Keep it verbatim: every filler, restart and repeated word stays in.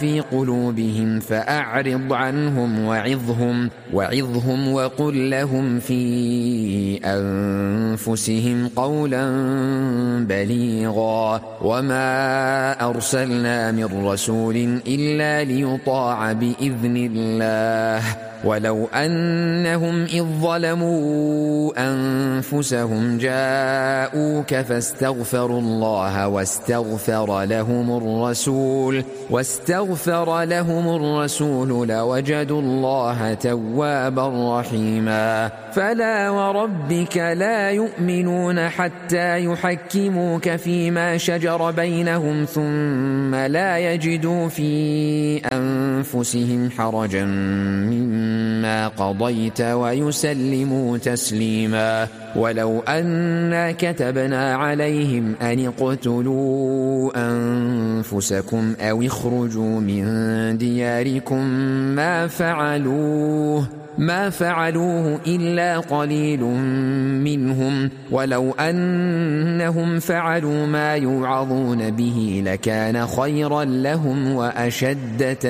في قلوبهم فأعرض عنهم وعظهم وعظهم وقل لهم في أنفسهم قولا بليغا وما أرسلنا من رسول إلا ليطاع بإذن الله ولو أنهم إذ ظلموا أنفسهم جاءوك فاستغفروا الله واستغفر لهم الرسول واستغفر لهم الرسول لوجدوا الله توابا رحيما فلا وربك لا يؤمنون حتى يحكموك فيما شجر بينهم ثم لا يجدوا في أنفسهم حرجا مما قضيت ويسلموا تسليما ولو أنا كتبنا عليهم أن اقتلوا أنفسكم أو اخرجوا من دياركم ما فعلوه ما فعلوه إلا قليل منهم ولو أنهم فعلوا ما يوعظون به لكان خيرا لهم وأشد